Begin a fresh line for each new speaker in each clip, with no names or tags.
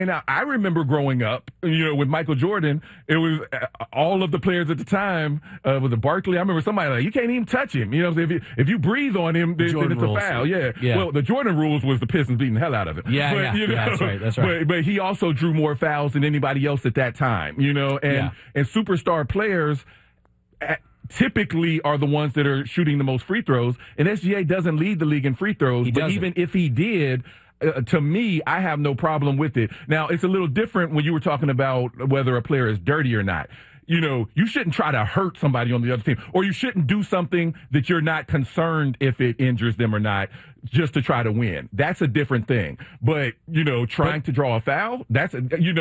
Now, I remember growing up, with Michael Jordan, it was all of the players at the time, was it Barkley? I remember somebody like, you can't even touch him. If you breathe on him, then it's a foul. Yeah. Well, the Jordan rules was the Pistons beating the hell out of him.
Yeah, that's right.
But he also drew more fouls than anybody else at that time, and superstar players typically are the ones that are shooting the most free throws, and SGA doesn't lead the league in free throws, even if he did, to me, I have no problem with it. Now, it's a little different when you were talking about whether a player is dirty or not. You shouldn't try to hurt somebody on the other team, or you shouldn't do something that you're not concerned if it injures them or not just to try to win. That's a different thing. But, trying to draw a foul, that's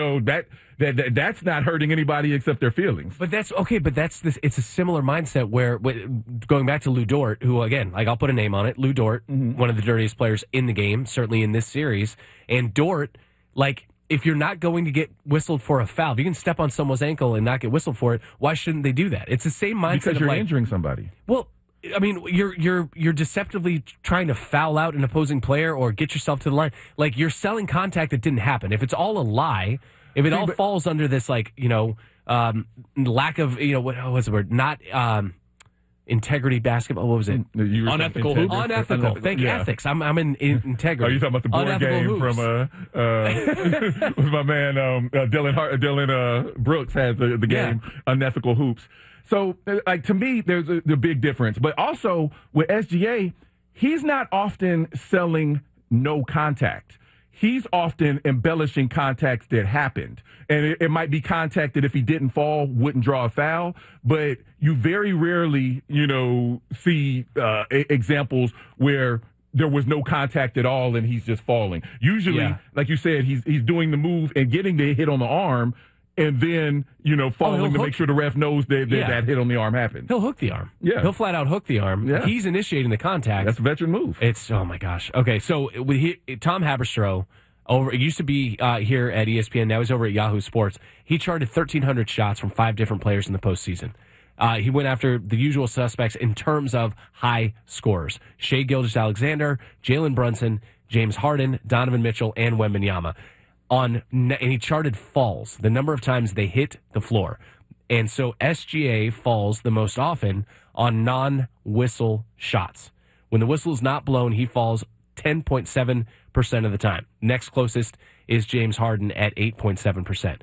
not hurting anybody except their feelings.
But that's okay. But it's a similar mindset where, going back to Lou Dort, who, again, I'll put a name on it. Lou Dort, one of the dirtiest players in the game, certainly in this series. And Dort, if you're not going to get whistled for a foul, if you can step on someone's ankle and not get whistled for it, why shouldn't they do that? It's the same mindset
because you're injuring somebody.
Well, I mean, you're deceptively trying to foul out an opposing player or get yourself to the line. You're selling contact that didn't happen. If it's all a lie, if it all falls under this lack of what was the word? Not integrity basketball. What was it?
Unethical hoops.
Unethical. Thank you. Ethics. I'm in integrity.
Are you talking about the board game hoops. From my man Dylan Brooks has the game Unethical Hoops. So, to me, there's the big difference. But also with SGA, he's not often selling no contact. He's often embellishing contacts that happened. And it might be contact that if he didn't fall, wouldn't draw a foul. But you very rarely, see examples where there was no contact at all and he's just falling. Usually, like you said, he's doing the move and getting the hit on the arm and then, falling to make sure the ref knows that hit on the arm happened.
He'll hook the arm.
Yeah.
He'll flat out hook the arm.
Yeah.
He's initiating the contact.
That's a veteran move.
Oh my gosh. Okay, so Tom Haberstroh, it used to be here at ESPN, now he's over at Yahoo Sports. He charted 1,300 shots from 5 different players in the postseason. He went after the usual suspects in terms of high scorers. Shai Gilgeous-Alexander, Jalen Brunson, James Harden, Donovan Mitchell, and Wembanyama. And he charted falls, the number of times they hit the floor. And so SGA falls the most often on non-whistle shots. When the whistle is not blown, he falls 10.7% of the time. Next closest is James Harden at 8.7%.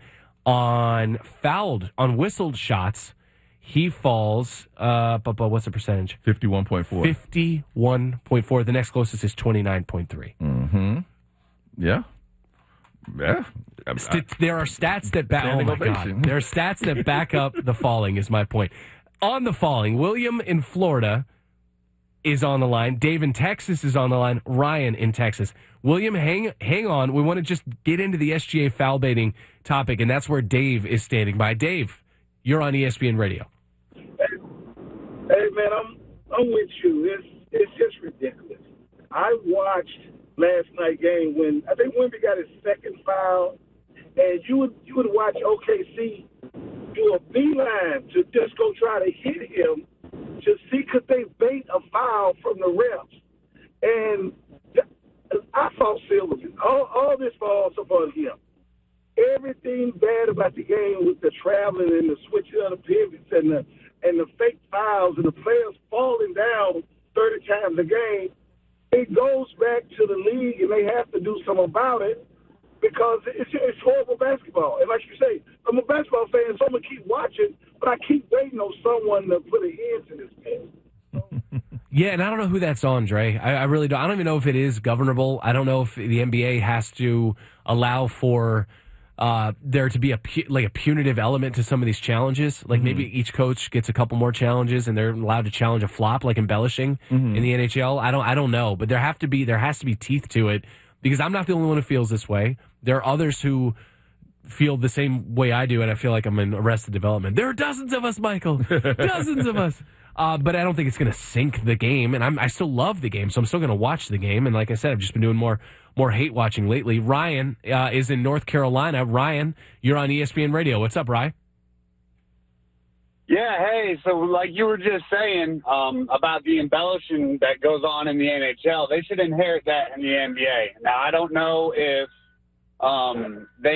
On whistled shots, he falls, what's the percentage?
51.4.
51.4. The next closest is 29.3.
Mm-hmm. Yeah. Yeah.
There are stats that back. Oh my God! There are stats that back up the falling. Is my point. On the falling, William in Florida is on the line. Dave in Texas is on the line. Ryan in Texas. William, hang on. We want to just get into the SGA foul baiting topic, and that's where Dave is standing by. Dave, you're on ESPN Radio.
Hey man, I'm with you. It's just ridiculous. I watched last night game when I think Wemby got his second foul, and you would watch OKC do a beeline to just go try to hit him to see could they bait a foul from the refs. And I saw Silverman. All this falls upon him. Everything bad about the game with the traveling and the switching of the pivots and the fake fouls and the players falling down 30 times a game. It goes back to the league, and they have to do something about it because it's horrible basketball. And like you say, I'm a basketball fan, so I'm going to keep watching, but I keep waiting on someone to put an end to this game.
Yeah, and I don't know who that's on, Dre. I really don't. I don't even know if it is governable. I don't know if the NBA has to allow for there to be a punitive element to some of these challenges. Maybe each coach gets a couple more challenges and they're allowed to challenge a flop, like embellishing in the NHL. I don't know, but there has to be teeth to it because I'm not the only one who feels this way. There are others who feel the same way I do, and I feel like I'm in Arrested Development. There are dozens of us, Michael. Dozens of us. But I don't think it's going to sink the game, and I still love the game, so I'm still going to watch the game. And like I said, I've just been doing more hate watching lately. Ryan is in North Carolina. Ryan, you're on ESPN Radio. What's up, Ryan?
Yeah, hey, so like you were just saying about the embellishing that goes on in the NHL, they should inherit that in the NBA. Now, I don't know if they